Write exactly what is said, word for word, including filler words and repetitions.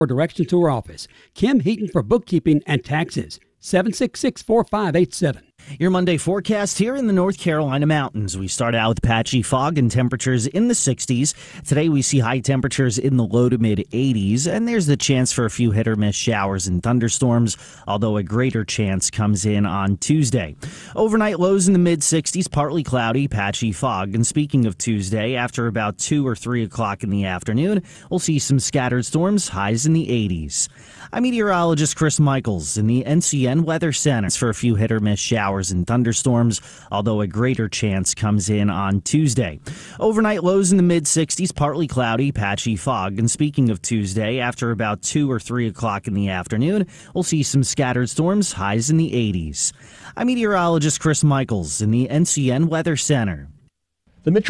or directions to our office. Kim Heaton for bookkeeping and taxes. seven six six, four five eight seven. Your Monday forecast here in the North Carolina mountains. We start out with patchy fog and temperatures in the sixties. Today we see high temperatures in the low to mid eighties, and there's the chance for a few hit or miss showers and thunderstorms, although a greater chance comes in on Tuesday. Overnight lows in the mid sixties, partly cloudy, patchy fog. And speaking of Tuesday, after about two or three o'clock in the afternoon, we'll see some scattered storms, highs in the eighties. I'm meteorologist Chris Michaels in the N C N Weather Center for a few hit or miss showers and thunderstorms, although a greater chance comes in on Tuesday. Overnight lows in the mid sixties, partly cloudy, patchy fog. And speaking of Tuesday, after about two or three o'clock in the afternoon, we'll see some scattered storms, highs in the eighties. I'm meteorologist Chris Michaels in the N C N Weather Center. The Metro